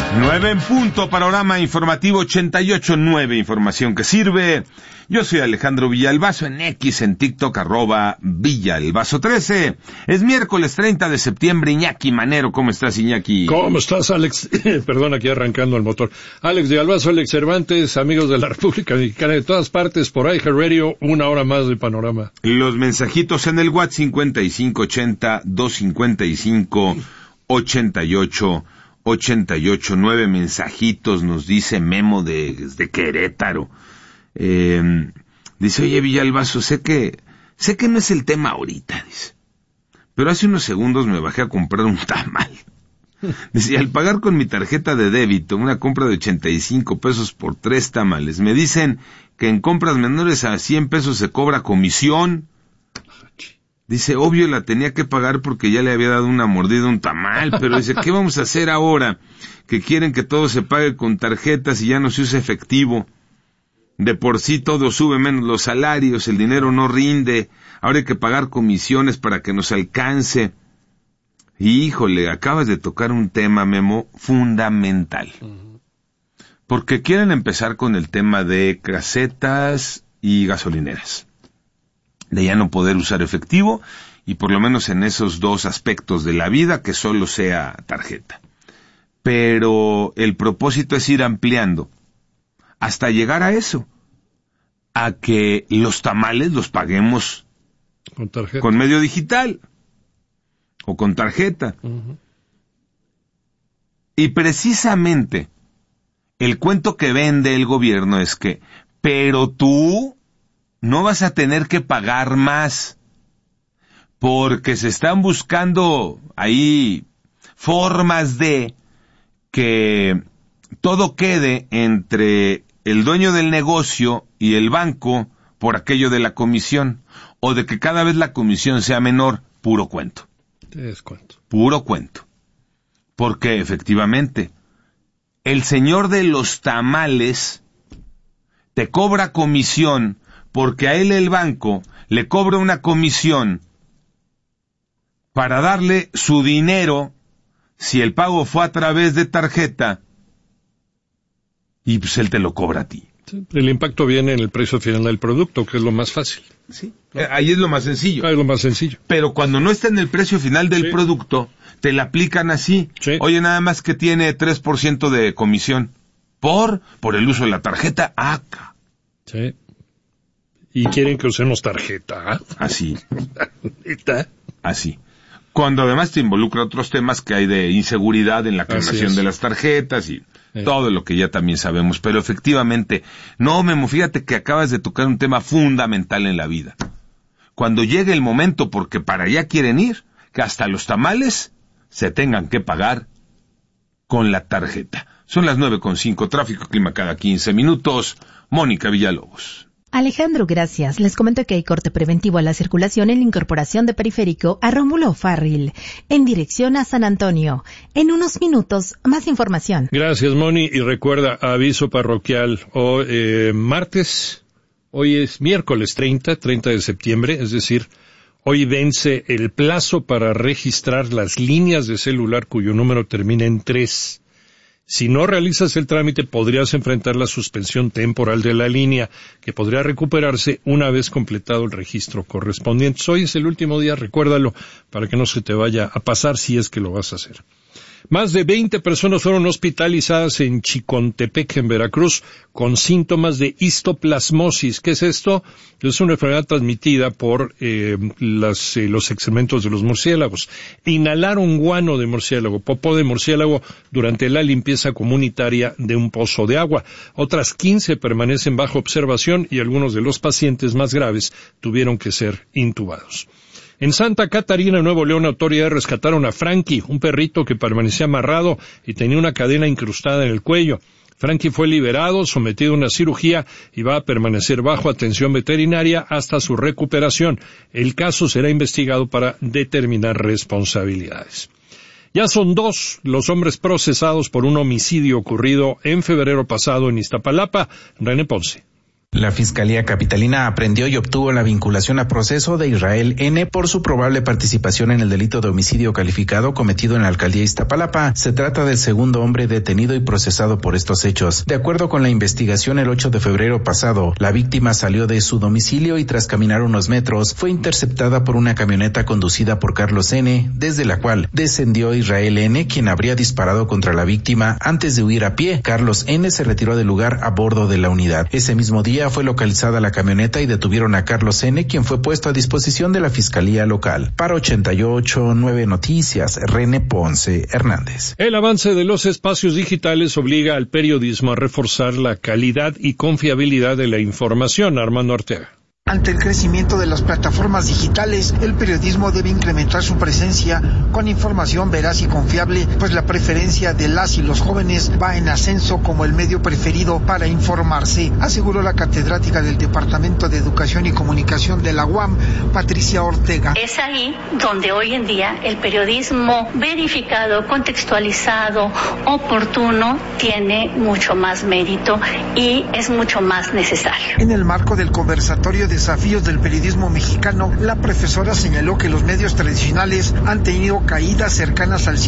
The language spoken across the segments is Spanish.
9 en punto, panorama informativo 88.9, información que sirve. Yo soy Alejandro Villalbazo, en X, en TikTok, @Villalbazo13. Es miércoles 30 de septiembre, Iñaki Manero. ¿Cómo estás, Iñaki? ¿Cómo estás, Alex? Perdón, aquí arrancando el motor. Alex Villalbazo, Alex Cervantes, amigos de la República Mexicana de todas partes, por iHeartRadio, una hora más de panorama. Los mensajitos en el WhatsApp 5580-255-88. 9 mensajitos, nos dice Memo desde Querétaro. Dice, oye, Villalbazo, sé que no es el tema ahorita, dice, pero hace unos segundos me bajé a comprar un tamal. Dice, al pagar con mi tarjeta de débito una compra de 85 pesos por 3 tamales, me dicen que en compras menores a 100 pesos se cobra comisión. Dice, obvio la tenía que pagar porque ya le había dado una mordida a un tamal, pero dice, ¿qué vamos a hacer ahora? Que quieren que todo se pague con tarjetas y ya no se use efectivo. De por sí todo sube menos los salarios, el dinero no rinde, ahora hay que pagar comisiones para que nos alcance. Y híjole, acabas de tocar un tema, Memo, fundamental. Porque quieren empezar con el tema de casetas y gasolineras. De ya no poder usar efectivo, y por lo menos en esos dos aspectos de la vida, que solo sea tarjeta. Pero el propósito es ir ampliando hasta llegar a eso, a que los tamales los paguemos con medio digital o con tarjeta. Y precisamente el cuento que vende el gobierno es que, pero tú no vas a tener que pagar más, porque se están buscando ahí formas de que todo quede entre el dueño del negocio y el banco por aquello de la comisión, o de que cada vez la comisión sea menor. Puro cuento. Es cuento. Puro cuento. Porque efectivamente, el señor de los tamales te cobra comisión porque a él el banco le cobra una comisión para darle su dinero si el pago fue a través de tarjeta, y pues él te lo cobra a ti. Sí, el impacto viene en el precio final del producto, que es lo más fácil. Sí, ¿no? Ahí es lo más sencillo. Es lo más sencillo. Pero cuando no está en el precio final del producto, te la aplican así. Sí. Oye, nada más que tiene 3% de comisión por el uso de la tarjeta ACA. Sí. Y quieren que usemos tarjeta. Así. ¿Está? Así. Cuando además te involucra otros temas que hay de inseguridad en la clonación de las tarjetas y todo lo que ya también sabemos. Pero efectivamente, no, Memo, fíjate que acabas de tocar un tema fundamental en la vida. Cuando llegue el momento, porque para allá quieren ir, que hasta los tamales se tengan que pagar con la tarjeta. Son las 9:05, tráfico, clima cada 15 minutos. Mónica Villalobos. Alejandro, gracias. Les comento que hay corte preventivo a la circulación en la incorporación de Periférico a Rómulo Farril, en dirección a San Antonio. En unos minutos, más información. Gracias, Moni. Y recuerda, aviso parroquial, martes, hoy es miércoles 30 de septiembre, es decir, hoy vence el plazo para registrar las líneas de celular cuyo número termina en 3. Si no realizas el trámite, podrías enfrentar la suspensión temporal de la línea, que podría recuperarse una vez completado el registro correspondiente. Hoy es el último día, recuérdalo, para que no se te vaya a pasar si es que lo vas a hacer. Más de 20 personas fueron hospitalizadas en Chicontepec, en Veracruz, con síntomas de histoplasmosis. ¿Qué es esto? Es una enfermedad transmitida por los excrementos de los murciélagos. Inhalaron guano de murciélago, popó de murciélago, durante la limpieza comunitaria de un pozo de agua. Otras 15 permanecen bajo observación y algunos de los pacientes más graves tuvieron que ser intubados. En Santa Catarina, Nuevo León, autoridades rescataron a Frankie, un perrito que permanecía amarrado y tenía una cadena incrustada en el cuello. Frankie fue liberado, sometido a una cirugía y va a permanecer bajo atención veterinaria hasta su recuperación. El caso será investigado para determinar responsabilidades. Ya son 2 los hombres procesados por un homicidio ocurrido en febrero pasado en Iztapalapa. René Ponce. La Fiscalía Capitalina aprendió y obtuvo la vinculación a proceso de Israel N. por su probable participación en el delito de homicidio calificado cometido en la alcaldía Iztapalapa. Se trata del segundo hombre detenido y procesado por estos hechos. De acuerdo con la investigación, el 8 de febrero pasado, la víctima salió de su domicilio y tras caminar unos metros, fue interceptada por una camioneta conducida por Carlos N., desde la cual descendió Israel N., quien habría disparado contra la víctima antes de huir a pie. Carlos N. se retiró del lugar a bordo de la unidad. Ese mismo día fue localizada la camioneta y detuvieron a Carlos N., quien fue puesto a disposición de la Fiscalía Local. Para 88.9 Noticias, René Ponce Hernández. El avance de los espacios digitales obliga al periodismo a reforzar la calidad y confiabilidad de la información. Armando Arteaga. Ante el crecimiento de las plataformas digitales, el periodismo debe incrementar su presencia con información veraz y confiable, pues la preferencia de las y los jóvenes va en ascenso como el medio preferido para informarse, aseguró la catedrática del Departamento de Educación y Comunicación de la UAM, Patricia Ortega. Es ahí donde hoy en día el periodismo verificado, contextualizado, oportuno, tiene mucho más mérito y es mucho más necesario. En el marco del conversatorio Desafíos del periodismo mexicano, la profesora señaló que los medios tradicionales han tenido caídas cercanas al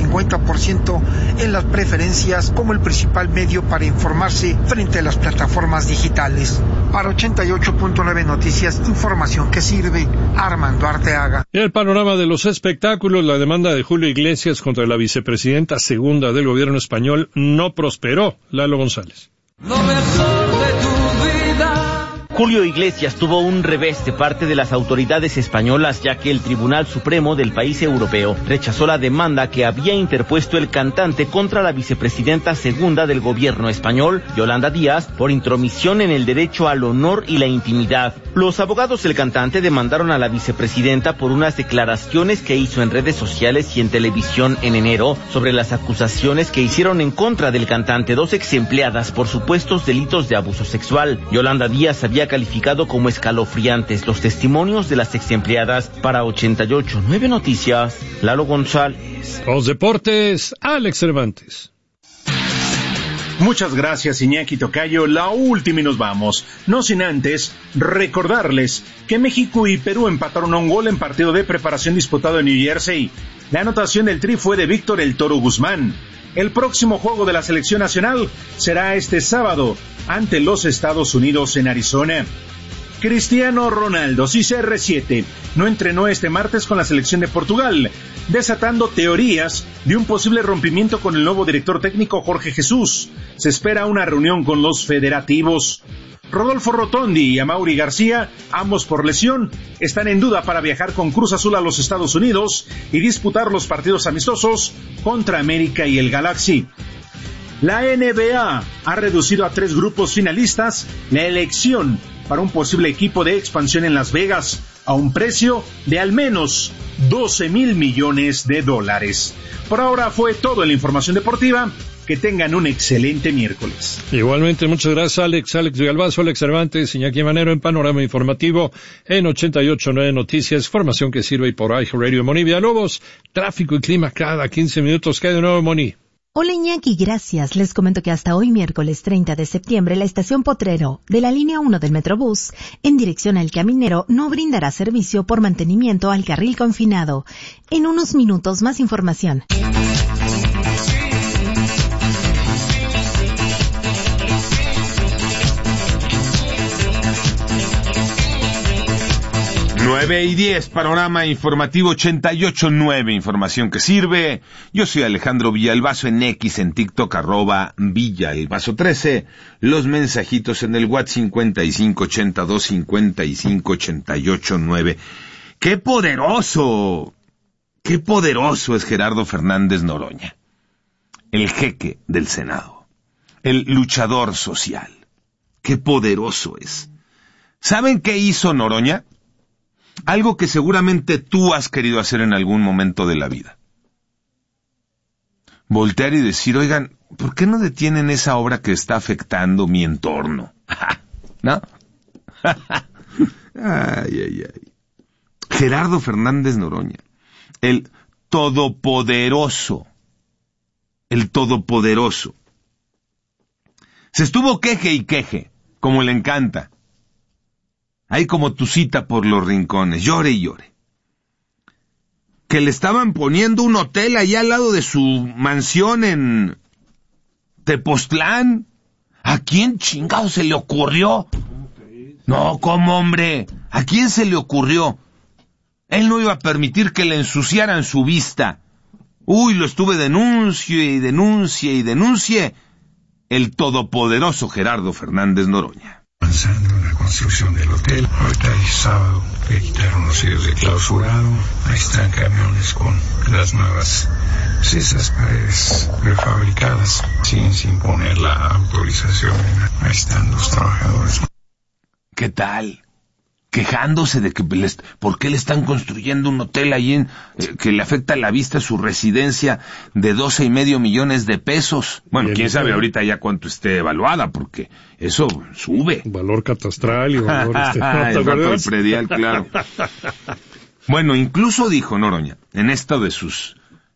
50% en las preferencias como el principal medio para informarse frente a las plataformas digitales. Para 88.9 Noticias, información que sirve. Armando Arteaga. En el panorama de los espectáculos, la demanda de Julio Iglesias contra la vicepresidenta segunda del gobierno español no prosperó. Lalo González. Lo mejor de tu vida. Julio Iglesias tuvo un revés de parte de las autoridades españolas, ya que el Tribunal Supremo del país europeo rechazó la demanda que había interpuesto el cantante contra la vicepresidenta segunda del gobierno español, Yolanda Díaz, por intromisión en el derecho al honor y la intimidad. Los abogados del cantante demandaron a la vicepresidenta por unas declaraciones que hizo en redes sociales y en televisión en enero sobre las acusaciones que hicieron en contra del cantante dos exempleadas por supuestos delitos de abuso sexual. Yolanda Díaz había calificado como escalofriantes los testimonios de las exempleadas. Para 88.9 Noticias, Lalo González. Los deportes, Alex Cervantes. Muchas gracias, Iñaki Tocayo. La última y nos vamos. No sin antes recordarles que México y Perú empataron a un gol en partido de preparación disputado en New Jersey. La anotación del Tri fue de Víctor El Toro Guzmán. El próximo juego de la selección nacional será este sábado ante los Estados Unidos en Arizona. Cristiano Ronaldo, CR7, no entrenó este martes con la selección de Portugal, desatando teorías de un posible rompimiento con el nuevo director técnico Jorge Jesús. Se espera una reunión con los federativos. Rodolfo Rotondi y Amaury García, ambos por lesión, están en duda para viajar con Cruz Azul a los Estados Unidos y disputar los partidos amistosos contra América y el Galaxy. La NBA ha reducido a 3 grupos finalistas la elección para un posible equipo de expansión en Las Vegas a un precio de al menos $12,000 millones. Por ahora fue todo en la información deportiva. Que tengan un excelente miércoles. Igualmente, muchas gracias, Alex Galvazo, Alex Cervantes, Iñaki Manero en Panorama Informativo en 88.9 Noticias, información que sirve por iHeartRadio. Moni Villalobos, tráfico y clima cada 15 minutos. ¿Qué hay de nuevo, Moni? Hola Iñaki, gracias. Les comento que hasta hoy miércoles 30 de septiembre la estación Potrero de la línea 1 del Metrobús en dirección al Caminero no brindará servicio por mantenimiento al carril confinado. En unos minutos más información. Nueve y 10, Panorama Informativo 88.9, información que sirve. Yo soy Alejandro Villalbazo en X, en TikTok, @Villalbazo13. Los mensajitos en el WhatsApp 5582558889. ¡Qué poderoso! ¡Qué poderoso es Gerardo Fernández Noroña! El jeque del Senado. El luchador social. ¡Qué poderoso es! ¿Saben qué hizo Noroña? Algo que seguramente tú has querido hacer en algún momento de la vida. Voltear y decir, oigan, ¿por qué no detienen esa obra que está afectando mi entorno? ¿No? Ay. Gerardo Fernández Noroña, el todopoderoso. El todopoderoso. Se estuvo queje y queje, como le encanta. ahí como Tucita por los rincones, llore y llore. Que le estaban poniendo un hotel allá al lado de su mansión en Tepoztlán. ¿A quién chingado se le ocurrió? No, ¿cómo, hombre? ¿A quién se le ocurrió? Él no iba a permitir que le ensuciaran su vista. Uy, lo estuve denuncie y denuncie y denuncie. El todopoderoso Gerardo Fernández Noroña. Avanzando en la construcción del hotel. Ahorita el sábado le quitaron los sellos de clausurado. Ahí están camiones con las nuevas esas paredes prefabricadas sin poner la autorización. Ahí están los trabajadores. ¿Qué tal? Quejándose de que ¿por qué le están construyendo un hotel ahí que le afecta la vista a su residencia de 12.5 millones de pesos? Bueno, quién sabe ahorita ya cuánto esté evaluada, porque eso sube. Valor catastral y valor el predial, claro. Bueno, incluso dijo Noroña, en esto de sus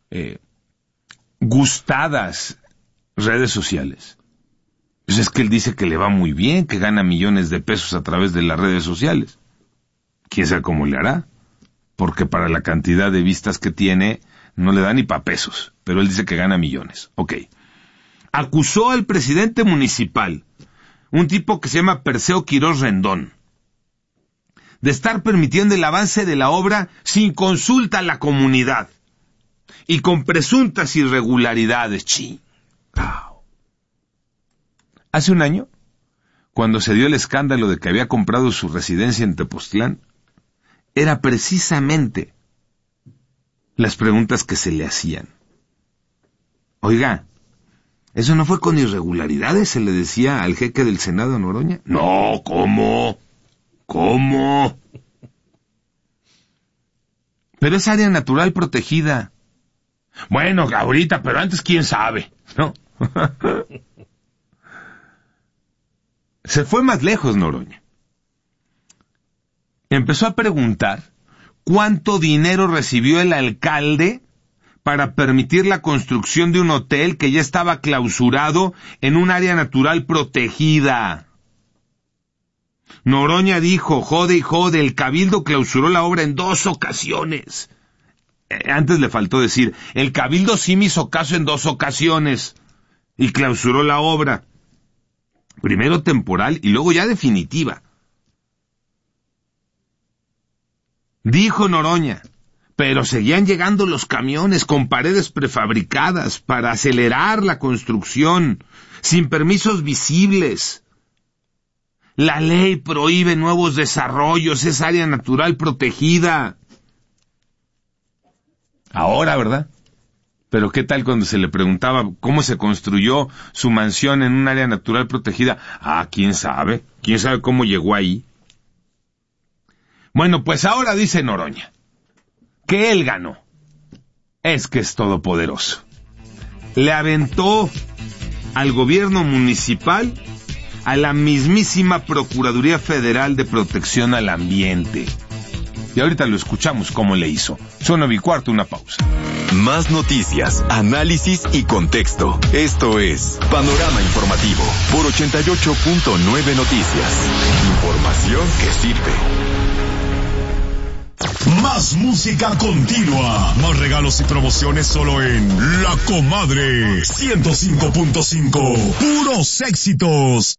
gustadas redes sociales, pues es que él dice que le va muy bien, que gana millones de pesos a través de las redes sociales. ¿Quién sabe cómo le hará? Porque para la cantidad de vistas que tiene, no le da ni pa' pesos, pero él dice que gana millones. Ok. Acusó al presidente municipal, un tipo que se llama Perseo Quirós Rendón, de estar permitiendo el avance de la obra sin consulta a la comunidad y con presuntas irregularidades. Chingao. Hace un año, cuando se dio el escándalo de que había comprado su residencia en Tepoztlán, era precisamente las preguntas que se le hacían. Oiga, ¿eso no fue con irregularidades? Se le decía al jeque del Senado, Noroña. No, ¿cómo? ¿Cómo? Pero es área natural protegida. Bueno, ahorita, pero antes quién sabe, ¿no? Se fue más lejos, Noroña. Empezó a preguntar cuánto dinero recibió el alcalde para permitir la construcción de un hotel que ya estaba clausurado en un área natural protegida. Noroña dijo, jode y jode, el cabildo clausuró la obra en 2 ocasiones. Antes le faltó decir, el cabildo sí me hizo caso en 2 ocasiones y clausuró la obra. Primero temporal y luego ya definitiva. Dijo Noroña, pero seguían llegando los camiones con paredes prefabricadas para acelerar la construcción, sin permisos visibles. La ley prohíbe nuevos desarrollos, es área natural protegida. Ahora, ¿verdad? Pero ¿qué tal cuando se le preguntaba cómo se construyó su mansión en un área natural protegida? Ah, ¿quién sabe? ¿Quién sabe cómo llegó ahí? Bueno, pues ahora dice Noroña que él ganó. Es que es todopoderoso. Le aventó al gobierno municipal a la mismísima Procuraduría Federal de Protección al Ambiente. Y ahorita lo escuchamos cómo le hizo. Son 9:15, una pausa. Más noticias, análisis y contexto. Esto es Panorama Informativo por 88.9 Noticias. Información que sirve. Más música continua. Más regalos y promociones solo en La Comadre 105.5. Puros éxitos.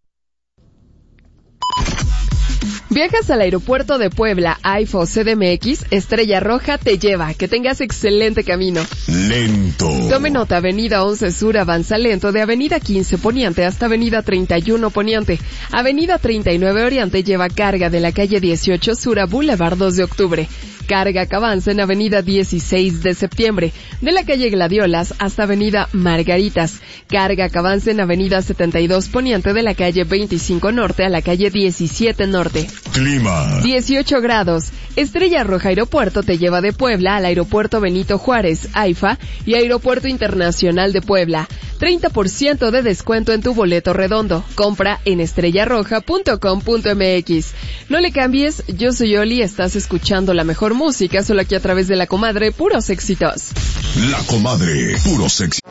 ¿Viajas al aeropuerto de Puebla, AIFA o CDMX? Estrella Roja te lleva. Que tengas excelente camino. Lento. Tome nota, Avenida 11 Sur avanza lento de Avenida 15 Poniente hasta Avenida 31 Poniente. Avenida 39 Oriente lleva carga de la calle 18 Sur a Boulevard 2 de Octubre. Carga que avanza en Avenida 16 de Septiembre, de la calle Gladiolas hasta Avenida Margaritas. Carga que avanza en Avenida 72 Poniente, de la calle 25 Norte a la calle 17 Norte. Clima. 18 grados. Estrella Roja Aeropuerto te lleva de Puebla al Aeropuerto Benito Juárez, AIFA y Aeropuerto Internacional de Puebla. 30% de descuento en tu boleto redondo. Compra en estrellaroja.com.mx. No le cambies, yo soy Oli, estás escuchando la mejor música solo aquí a través de La Comadre, puros éxitos. La Comadre, puros éxitos.